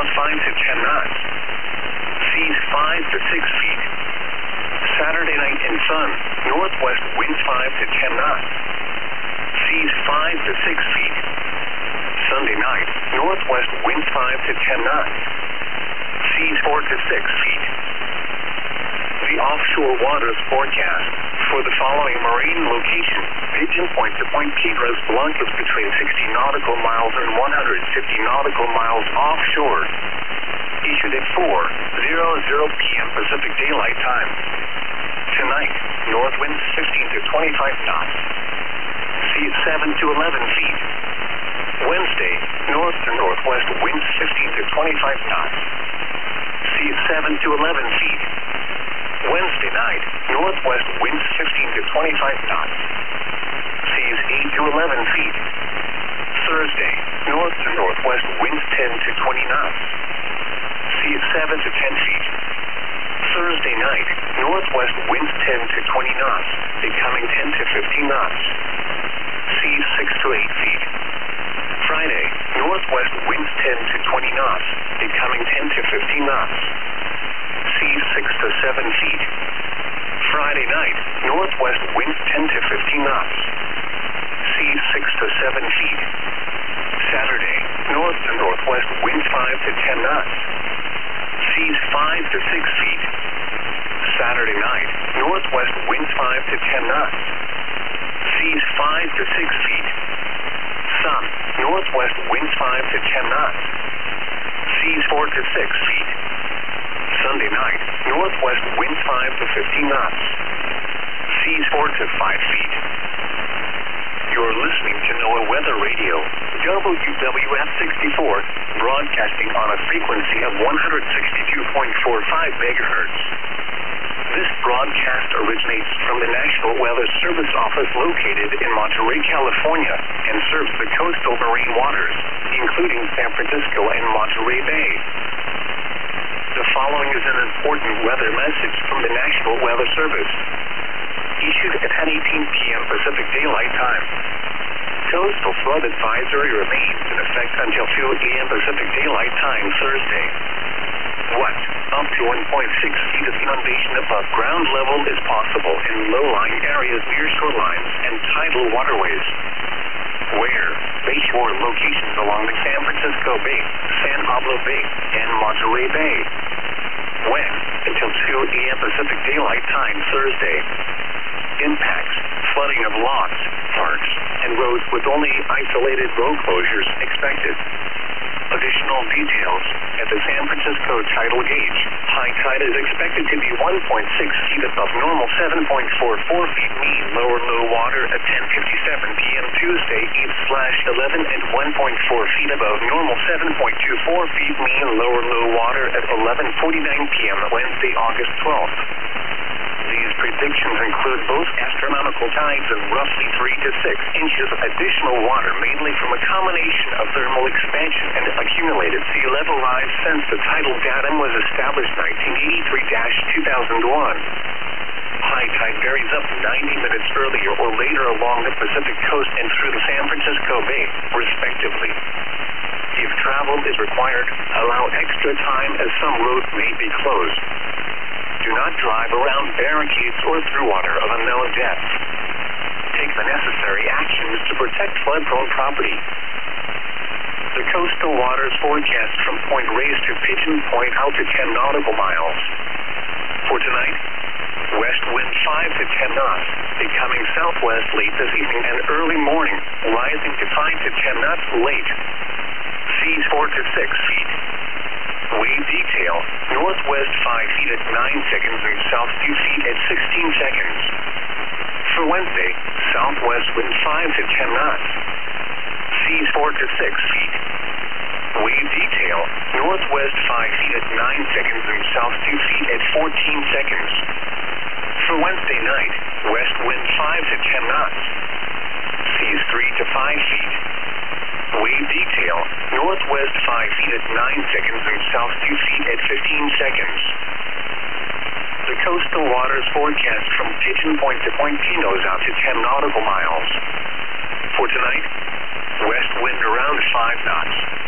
north 5 to 10 knots. Seas 5 to 6 feet. Saturday night and sun, northwest winds 5 to 10 knots. Seas 5 to 6 feet. Sunday night, northwest winds 5 to 10 knots. Seas 4 to 6 feet. The offshore waters forecast for the following marine location: Pigeon Point to Point Piedras Blancas between 60 nautical miles and 150 nautical miles offshore. Issued at 4:00 p.m. Pacific Daylight Time. Tonight, north winds 15 to 25 knots. Seas 7 to 11 feet. Wednesday, north to northwest winds 15 to 25 knots. Seas 7 to 11 feet. Wednesday night, northwest winds 15 to 25 knots. Seas 8 to 11 feet. Thursday, north to northwest winds 10 to 20 knots. Seas 7 to 10 feet. Thursday night, northwest winds 10 to 20 knots, becoming 10 to 15 knots. Seas 6 to 8 feet. Friday, northwest winds 10 to 20 knots, becoming 10 to 15 knots. Seas 6 to 7 feet. Friday night, northwest winds 10 to 15 knots. Seas 6 to 7 feet. Saturday, north to northwest winds 5 to 10 knots. Seas 5 to 6 feet. Saturday night, northwest winds 5 to 10 knots. Seas 5 to 6 feet. Sun, northwest winds 5 to 10 knots. Seas 4 to 6 feet. Sunday night, northwest winds 5 to 15 knots. Seas 4 to 5 feet. You're listening to NOAA Weather Radio, WWF 64, broadcasting on a frequency of 162.45 megahertz. This broadcast originates from the National Weather Service office located in Monterey, California, and serves the coastal marine waters, including San Francisco and Monterey Bay. The following is an important weather message from the National Weather Service. Issued at 10:18 p.m. Pacific Daylight Time. Coastal flood advisory remains in effect until 2 a.m. Pacific Daylight Time Thursday. What? Up to 1.6 feet of inundation above ground level is possible in low-lying areas near shorelines and tidal waterways. Where? Bayshore locations along the San Francisco Bay, San Pablo Bay, and Monterey Bay. When? Until 2 a.m. Pacific Daylight Time Thursday. Impacts: flooding of lots, parks, and roads with only isolated road closures expected. Additional details: at the San Francisco tidal gauge, high tide is expected to be 1.6 feet above normal, 7.44 feet mean lower low water at 10:57 p.m. Tuesday, 8/11, and 1.4 feet above normal, 7.24 feet mean lower low water at 11:49 p.m. Wednesday, August 12th. These predictions include both astronomical tides and roughly 3 to 6 inches of additional water, mainly from a combination of thermal expansion and accumulated sea level rise since the tidal datum was established 1983-2001. High tide varies up to 90 minutes earlier or later along the Pacific coast and through the San Francisco Bay, respectively. If travel is required, allow extra time as some roads may be closed. Do not drive around barricades or through water of unknown depth. Take the necessary actions to protect flood-prone property. The coastal waters forecast from Point Reyes to Pigeon Point out to 10 nautical miles. For tonight, west wind 5 to 10 knots, becoming southwest late this evening and early morning, rising to 5 to 10 knots late. Seas 4 to 6 feet. Wave detail: northwest 5 feet at 9 seconds and south 2 feet at 16 seconds. For Wednesday, southwest wind 5 to 10 knots. Seas 4 to 6 feet. Wave detail: northwest 5 feet at 9 seconds and south 2 feet at 14 seconds. For Wednesday night, west wind 5 to 10 knots. Seas 3 to 5 feet. Wave detail: northwest 5 feet at 9 seconds and south 2 feet at 15 seconds. The coastal waters forecast from Pigeon Point to Point Pinos out to 10 nautical miles. For tonight, west wind around 5 knots.